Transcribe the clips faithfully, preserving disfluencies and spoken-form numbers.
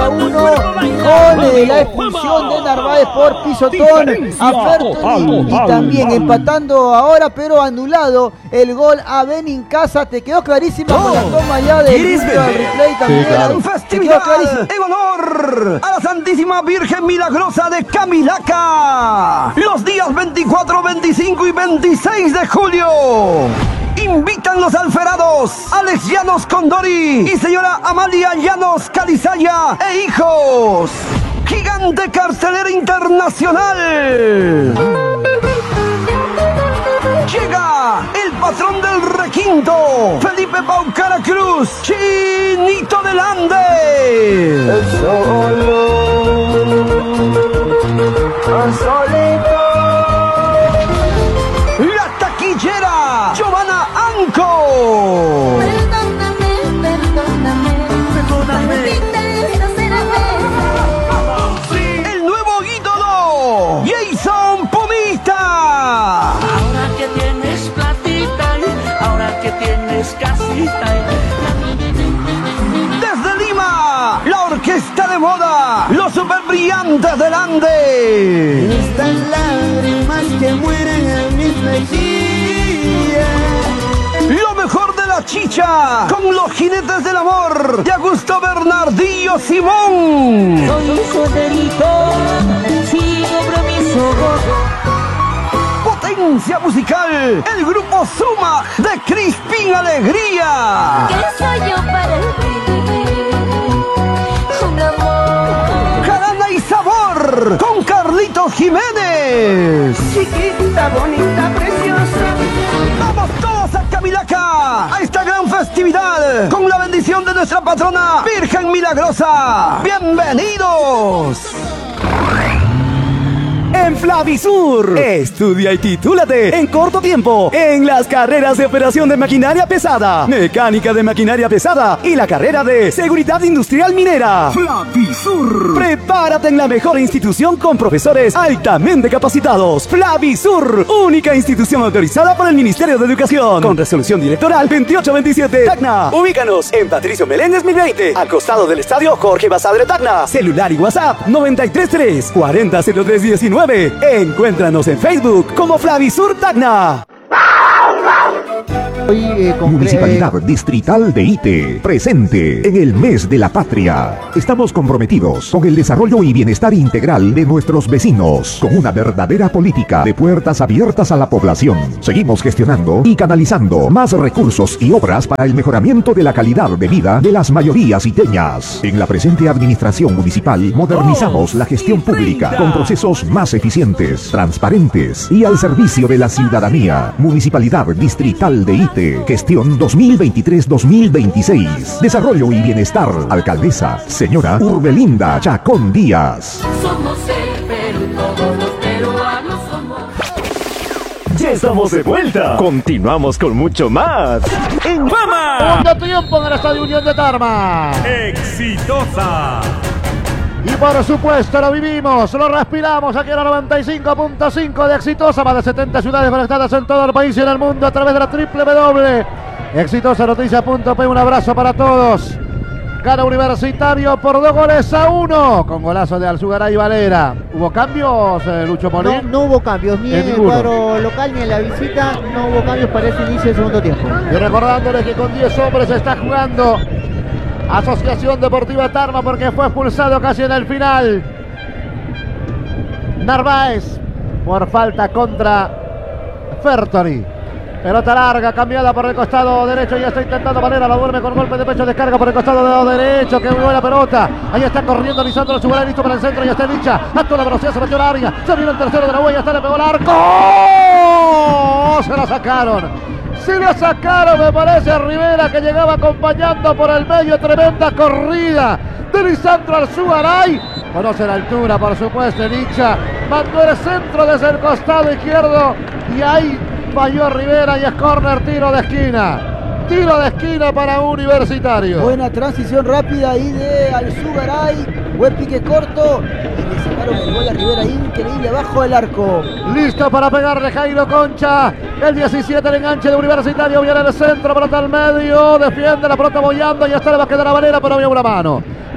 a uno con eh, la expulsión de Narváez por pisotón a Fertoni, y también empatando ahora pero anulado el gol a Benincasa. Te quedó clarísima con la toma ya de replay también. Sí, claro. Ahí, Festividad en honor a la Santísima Virgen Milagrosa de Camilaca. Los días veinticuatro, veinticinco y veintiséis de julio. Invitan los alferados Alex Llanos Condori y señora Amalia Llanos Calizaya e hijos. Gigante cartelera internacional. Llega el patrón del requinto, Felipe Paucara Cruz, Chinito del Ande. El solo, el solito. La taquillera, Giovanna Anco. Perdóname, perdóname, perdóname. El nuevo ídolo, Jason Pumita. Ahora que tienes platita, ahora que tienes casita. Desde Lima, la orquesta de moda, los super brillantes del Ande. Estas lágrimas que mueren en mis mejillas. Lo mejor de la chicha, con los jinetes del amor, de Augusto Bernardillo Simón. Soy solterito, sigo promiso. Potencia musical, el grupo Suma de Crispín Alegría. ¿Qué soy yo para ti? Un amor. Jarana y sabor, con Carlitos Jiménez. Chiquita, bonita, preciosa. Vamos todos a Camilaca, a esta gran festividad, con la bendición de nuestra patrona Virgen Milagrosa. ¡Bienvenidos! En Flavisur, estudia y titúlate en corto tiempo en las carreras de operación de maquinaria pesada, mecánica de maquinaria pesada y la carrera de seguridad industrial minera. Flavisur. Prepárate en la mejor institución con profesores altamente capacitados. Flavisur, única institución autorizada por el Ministerio de Educación, con resolución directoral veintiocho veintisiete. Tacna. Ubícanos en Patricio Meléndez mil veinte, al costado del estadio Jorge Basadre Tacna. Celular y WhatsApp noventa y tres tres cuarenta cero tres diecinueve. Encuéntranos en Facebook como Flavisur Tacna. Hoy, eh, con Municipalidad Distrital de Ite, presente en el mes de la patria. Estamos comprometidos con el desarrollo y bienestar integral de nuestros vecinos, con una verdadera política de puertas abiertas a la población. Seguimos gestionando y canalizando más recursos y obras para el mejoramiento de la calidad de vida de las mayorías iteñas. En la presente administración municipal modernizamos la gestión pública con procesos más eficientes, transparentes y al servicio de la ciudadanía. Municipalidad Distrital de Ite. Gestión dos mil veintitrés dos mil veintiséis. Desarrollo y bienestar. Alcaldesa, señora Urbelinda Chacón Díaz. Somos el Perú, todos los peruanos somos. Ya estamos de vuelta. Continuamos con mucho más. En Fama. Segundo tiempo en el Estadio Unión de Tarma. Exitosa. Y por supuesto lo vivimos, lo respiramos aquí en la noventa y cinco punto cinco de Exitosa. Más de setenta ciudades conectadas en todo el país y en el mundo a través de la doble u doble u doble punto exitosa noticias punto pe. Un abrazo para todos. Gana Universitario por dos goles a uno, con golazo de Alzugaray Valera. ¿Hubo cambios, eh, Lucho Molín? No, no hubo cambios, ni en el cuadro local ni en la visita. No hubo cambios para este inicio del segundo tiempo. Y recordándoles que con diez hombres se está jugando Asociación Deportiva Tarma, porque fue expulsado casi en el final Narváez por falta contra Fertoni. Pelota larga, cambiada por el costado derecho. Ya está intentando Valera, la duerme con golpe de pecho. Descarga por el costado de lado derecho. Qué buena pelota. Ahí está corriendo Lisandro Alzugaray, listo para el centro. Ya está Licha. A toda velocidad se metió al área. Se vino el tercero de la huella. Está, le pegó el arco. ¡Oh! Se la sacaron. Se la sacaron, me parece, a Rivera, que llegaba acompañando por el medio. Tremenda corrida de Lisandro Alzugaray. Conoce la altura, por supuesto. Licha mandó el centro desde el costado izquierdo. Y ahí falló Rivera y es córner, tiro de esquina. Tiro de esquina para Universitario. Buena transición rápida ahí de Alzugaray. Buen pique corto. Y le sacaron el gol a Rivera, increíble, abajo del arco. Listo para pegarle Jairo Concha. El diecisiete, el enganche de Universitario. Viene el centro, pelota al medio. Defiende la pelota boyando. Ya está, le va a quedar a Valera, pero había una mano.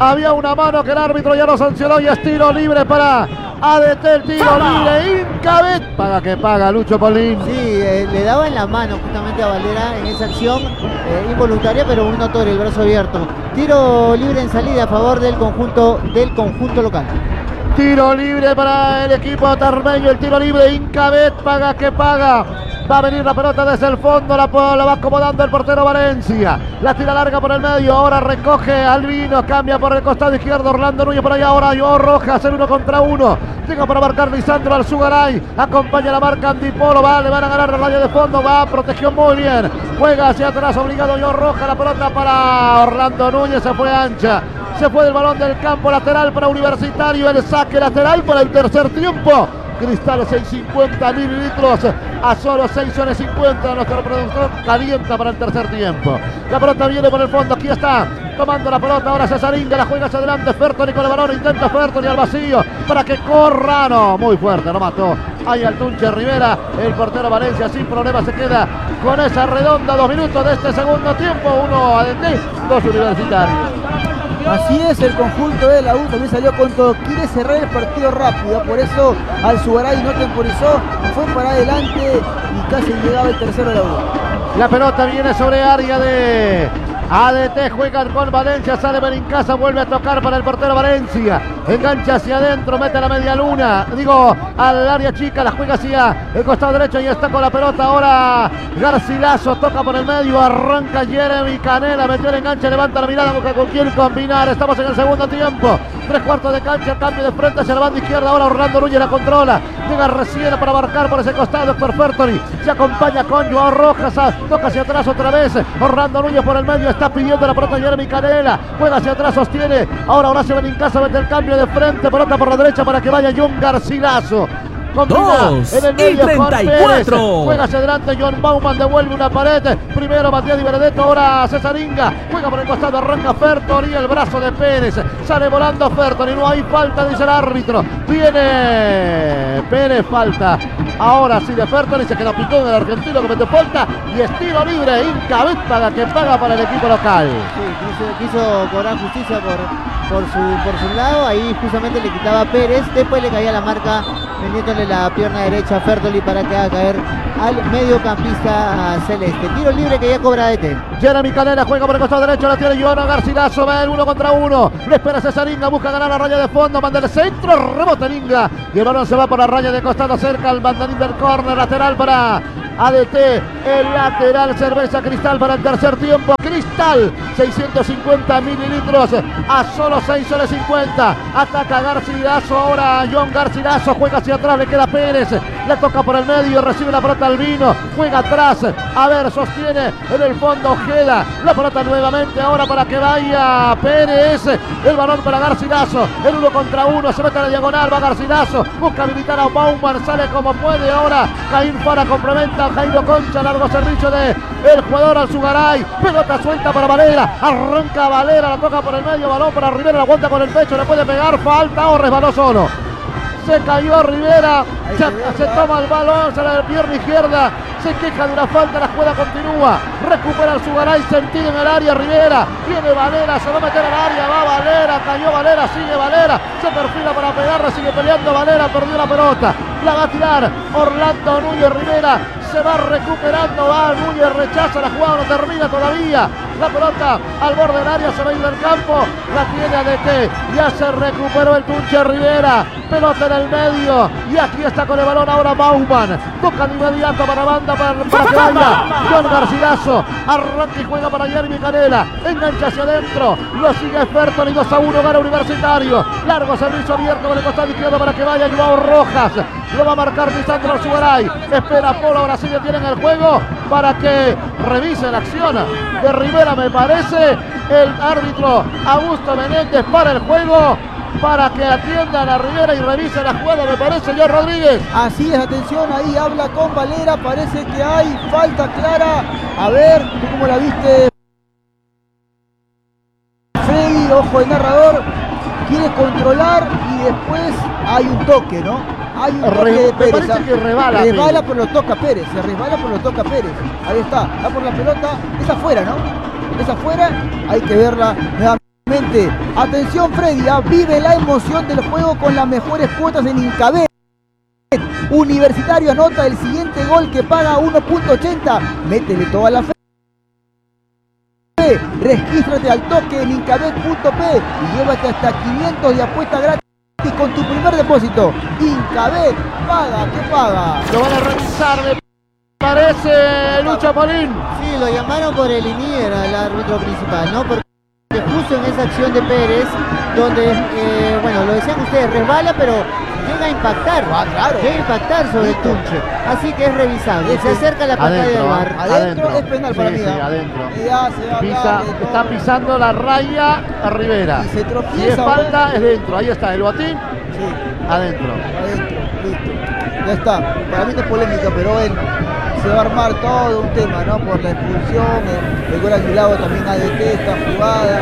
Había una mano que el árbitro ya lo sancionó y es tiro libre para A D T, el tiro libre. Incabet. Paga que paga, Lucho Polín. Sí, eh, le daba en la mano justamente a Valera en esa acción eh, involuntaria, pero un notorio, el brazo abierto. Tiro libre en salida a favor del conjunto, del conjunto local. Tiro libre para el equipo tarmeño, el tiro libre, Incabet, paga que paga. Va a venir la pelota desde el fondo, la, la va acomodando el portero Valencia. La tira larga por el medio, ahora recoge Albino, cambia por el costado izquierdo Orlando Núñez por allá, ahora Joao Rojas, el uno contra uno. Llega para marcar Lisandro Alzugaray, acompaña la marca Antipolo, va, le van a ganar la raya de fondo, va, protegió muy bien. Juega hacia atrás, obligado Joao Rojas, la pelota para Orlando Núñez, se fue ancha. Se fue el balón del campo lateral para Universitario, el saque lateral para el tercer tiempo. Cristal seiscientos cincuenta mililitros a solo seis soles cincuenta. Nuestro productor calienta para el tercer tiempo. La pelota viene por el fondo. Aquí está tomando la pelota. Ahora Cesaringa la juega hacia adelante. Fertoli con el balón. Intenta Fertoli al vacío para que corra. No, muy fuerte. Lo mató. Ahí al Tunche Rivera. El portero Valencia sin problema se queda con esa redonda. Dos minutos de este segundo tiempo. Uno A D T, dos Universitarios. Así es, el conjunto de la U también salió con todo, quiere cerrar el partido rápido, por eso Alzugaray no temporizó, fue para adelante y casi llegaba el tercero de la U. La pelota viene sobre área de A D T, juegan con Valencia, sale Benincasa, vuelve a tocar para el portero Valencia, engancha hacia adentro, mete la media luna, digo, al área chica, la juega hacia el costado derecho y está con la pelota ahora Garcilaso, toca por el medio, arranca Jeremy Canela, metió el enganche, levanta la mirada, busca con quién combinar, estamos en el segundo tiempo, tres cuartos de cancha, cambio de frente hacia la banda izquierda, ahora Orlando Núñez la controla, llega recién para marcar por ese costado Héctor Fertoli, se acompaña con Joao Rojas, toca hacia atrás otra vez, Orlando Núñez por el medio, está pidiendo la pelota Jeremy Canela, juega hacia atrás, sostiene, ahora Horacio Benincasa mete el cambio de frente, pelota por la derecha para que vaya John Garcilaso. Dos en el medio y treinta y cuatro. Juega hacia adelante John Bauman, devuelve una pared. Primero Matías Di Benedetto, ahora Cesaringa. Juega por el costado, arranca Fertoli, el brazo de Pérez. Sale volando Fertoli, no hay falta, dice el árbitro. Viene Pérez, falta. Ahora sí de Fertoli, se quedó picón el argentino que mete falta. Y estilo libre, Incabet paga que paga para el equipo local. Sí, quiso, quiso cobrar justicia por, por, su, por su lado. Ahí justamente le quitaba Pérez. Después le caía la marca vendiéndole la pierna derecha a Fertoli para que haga caer al mediocampista celeste. Tiro libre que ya cobra A D T. Jeremy Canela juega por el costado derecho, la tiene Joao Garcilaso, va el uno contra uno. Le espera Cesaringa, busca ganar la raya de fondo, manda el centro, rebota Linga. Y el balón se va por la raya de costado cerca al bandarín del córner, lateral para A D T. El lateral, cerveza Cristal para el tercer tiempo. Cristal, seiscientos cincuenta mililitros a solo seis soles cincuenta. Ataca Garcilaso, ahora John Garcilaso, juega hacia atrás, le queda Pérez, le toca por el medio, recibe la pelota Albino, juega atrás, a ver, sostiene en el fondo Ojeda, la pelota nuevamente ahora para que vaya Pérez, el balón para Garcilaso, el uno contra uno, se mete a la diagonal, va Garcilaso, busca habilitar a Bauman, sale como puede, ahora Caín para, complementa a Jairo Concha, largo servicio de el jugador Alzugaray, pelota suelta para Valera, arranca Valera, la toca por el medio, balón para Rivera, la aguanta con el pecho, le puede pegar, falta o resbaló solo. Se cayó Rivera, se, se toma el balón, se la de pierna izquierda, se queja de una falta, la jugada continúa, recupera el Zugaray, sentido en el área, Rivera, viene Valera, se va a meter al área, va Valera, cayó Valera, sigue Valera, se perfila para pegarla, sigue peleando Valera, perdió la pelota, la va a tirar Orlando Núñez, Rivera, se va recuperando, va Núñez, rechaza la jugada, no termina todavía, la pelota al borde del área, se va a ir del campo, la tiene A D T, ya se recuperó el Tunche Rivera, pelota en el medio, y aquí está con el balón ahora Bauman, toca de inmediato para banda, para, para que vaya John Garcilaso, arranca y juega para Jeremy Canela, engancha hacia adentro, lo sigue Fertoli, dos a uno, gana Universitario, largo servicio abierto con el costado izquierdo para que vaya Joao Rojas, lo va a marcar Lisandro Alzugaray, espera Polo, ahora sí detienen el juego para que revise la acción de Rivera, me parece, el árbitro Augusto Menéndez para el juego, para que atiendan a Rivera y revisen la jugada, me parece, John Rodríguez. Así es, atención, ahí habla con Valera, parece que hay falta clara, a ver, ¿tú cómo la viste? Freddy, ojo el narrador, quiere controlar y después hay un toque, ¿no? Hay un toque Re, de Pérez. Me parece que resbala. Resbala, pero lo toca Pérez, se resbala, pero lo toca Pérez. Ahí está, va por la pelota, es afuera, ¿no? Es afuera, hay que verla nuevamente. Atención Freddy, ah, vive la emoción del juego con las mejores cuotas en Incabet. Universitario anota el siguiente gol que paga uno punto ochenta. Métele toda la fe. Regístrate al toque en incabet punto pe y llévate hasta quinientos de apuesta gratis con tu primer depósito. Incabet, paga, que paga. Lo van a revisar, me parece, Lucho Polín. Sí, lo llamaron por el Inier al árbitro principal, ¿no? Porque justo en esa acción de Pérez, donde, eh, bueno, lo decían ustedes, resbala, pero llega a impactar, ah, claro. llega a impactar sobre el tunche, así que es revisable, se acerca la pantalla del V A R. Adentro, adentro es penal sí, para mí. Sí, adentro. Ya se va Pisa, de está pisando la raya a Rivera. Y se tropieza, si es falta, bueno. es dentro. Ahí está, el botín, Sí, adentro. adentro, listo. Ya está. Para mí no es polémica, pero él se va a armar todo un tema, ¿no? Por la expulsión, el, el gol anulado también A D T, esta jugada.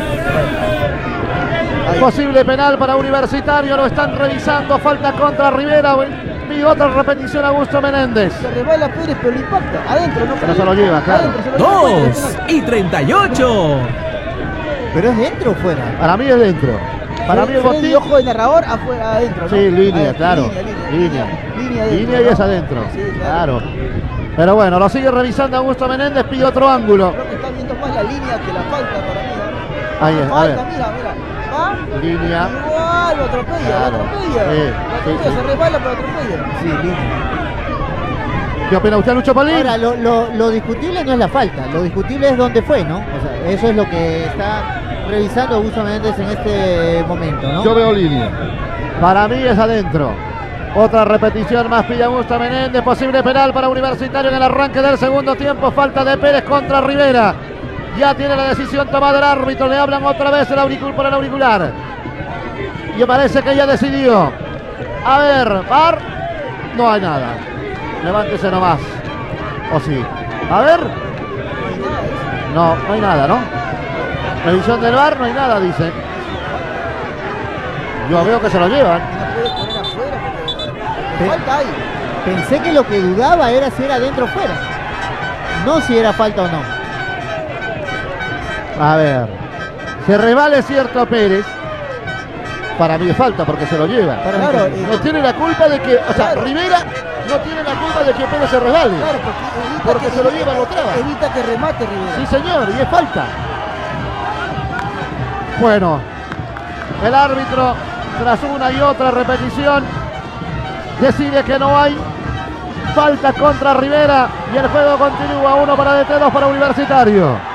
Ahí. Posible penal para Universitario, lo están revisando, falta contra Rivera. Pide otra repetición Augusto Menéndez. Se resbala Pérez, pero le impacta. Adentro, no Pero se lo lleva, claro. Adentro, se lo lleva. Dos y treinta y ocho. ¿Pero es dentro o fuera? Para mí es dentro. Para mí el Freddy, botín. ojo de narrador, afuera, adentro, ¿no? Sí, línea, Adentro, claro. Línea, línea. Línea. Línea, adentro, Línea y ¿no? es adentro. Sí, claro. Claro. Pero bueno, lo sigue revisando Augusto Menéndez, pide otro ángulo. Creo que está viendo más la línea que la falta para mí, ¿no? Ahí es, La a ver. falta, mira, mira. Va. Línea. Igual, lo atropella, Claro. lo atropella. Sí, Lo atropella, sí, sí. se resbala, pero atropella. Sí, línea. ¿Qué opina usted, Lucho Polín? Ahora, lo, lo, lo discutible no es la falta, lo discutible es dónde fue, ¿no? O sea, eso es lo que está revisando Augusto Menéndez en este momento, ¿no? Yo veo línea. Para mí es adentro. Otra repetición más pide Augusto Menéndez. Posible penal para Universitario en el arranque del segundo tiempo. Falta de Pérez contra Rivera. Ya tiene la decisión tomada el árbitro. Le hablan otra vez el auricular por el auricular. Y parece que ya decidió. A ver, V A R. No hay nada. Levántese nomás. ¿O sí? A ver. No, no hay nada, ¿no? Revisión del V A R, no hay nada, dice. Yo veo que se lo llevan. No puede poner afuera porque Pe- falta ahí. Pensé que lo que dudaba era si era dentro o fuera, no si era falta o no. A ver. Se revale cierto Pérez. Para mí es falta porque se lo lleva. Claro, No tiene la culpa de que, o sea, Claro. Rivera no tiene la culpa de que Pérez se resbale. Claro, porque evita Porque que se lo lleva, lo traba. Evita que remate Rivera. Sí, señor, y es falta. Bueno, el árbitro, tras una y otra repetición, decide que no hay falta contra Rivera y el juego continúa. Uno para D T, dos para Universitario.